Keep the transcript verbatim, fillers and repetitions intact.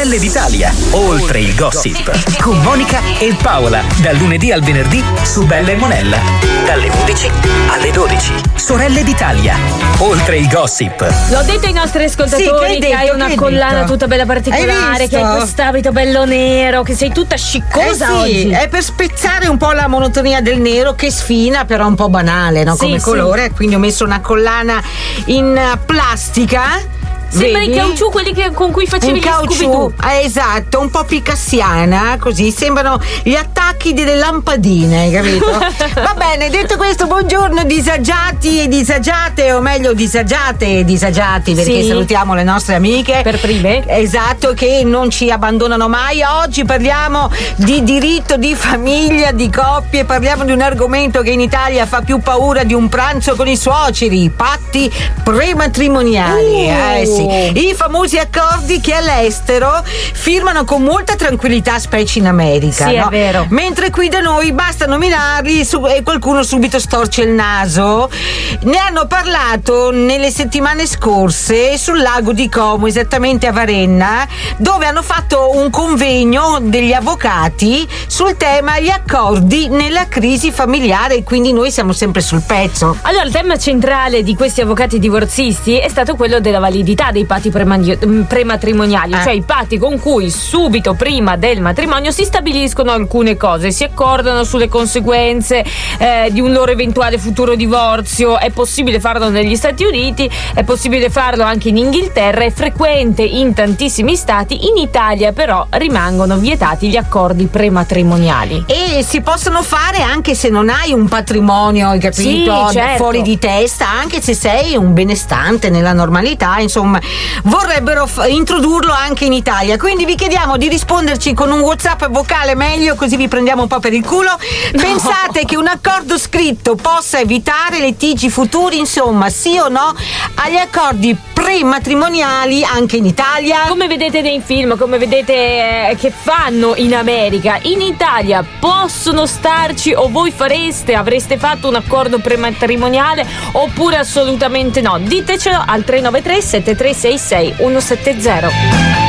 Sorelle d'Italia, oltre il gossip, con Monica e Paola, dal lunedì al venerdì su Bella e Monella, dalle undici alle dodici. Sorelle d'Italia, oltre il gossip. L'ho detto ai nostri ascoltatori sì, che, hai, detto, che hai una che collana detto? tutta bella particolare, che hai quest'abito bello nero, che sei tutta sciccosa eh sì, oggi. È per spezzare un po' la monotonia del nero, che sfina però un po' banale, no? Come sì, colore, sì. Quindi ho messo una collana in plastica. Sembra i caucciù, quelli che, con cui facevi gli Scooby-Doo. Eh, esatto, un po' picassiana, così sembrano gli attacchi delle lampadine, capito? Va bene, detto questo, buongiorno disagiati e disagiate, o meglio disagiate e disagiati, perché sì. salutiamo le nostre amiche per prime. Esatto, che non ci abbandonano mai. Oggi parliamo di diritto di famiglia, di coppie, parliamo di un argomento che in Italia fa più paura di un pranzo con i suoceri, i patti prematrimoniali. Uh. Eh sì. I famosi accordi che all'estero firmano con molta tranquillità, specie in America. Sì, no? È vero. Mentre qui da noi basta nominarli su- e qualcuno subito storce il naso. Ne hanno parlato nelle settimane scorse sul lago di Como, esattamente a Varenna, dove hanno fatto un convegno degli avvocati sul tema gli accordi nella crisi familiare, e quindi noi siamo sempre sul pezzo. Allora, il tema centrale di questi avvocati divorzisti è stato quello della validità dei patti prematrimoniali, eh. cioè i patti con cui subito prima del matrimonio si stabiliscono alcune cose, si accordano sulle conseguenze eh, di un loro eventuale futuro divorzio. È possibile farlo negli Stati Uniti, è possibile farlo anche in Inghilterra, è frequente in tantissimi stati. In Italia però rimangono vietati gli accordi prematrimoniali. E si possono fare anche se non hai un patrimonio, hai capito? Sì, certo. Fuori di testa, anche se sei un benestante nella normalità, insomma. Vorrebbero f- introdurlo anche in Italia, quindi vi chiediamo di risponderci con un WhatsApp vocale, meglio, così vi prendiamo un po' per il culo. No. Pensate che un accordo scritto possa evitare litigi futuri, insomma, sì o no agli accordi prematrimoniali anche in Italia? Come vedete nei film, come vedete eh, che fanno in America, in Italia possono starci, o voi fareste, avreste fatto un accordo prematrimoniale oppure assolutamente no? Ditecelo al tre nove tre sette tre sei sei uno sette zero.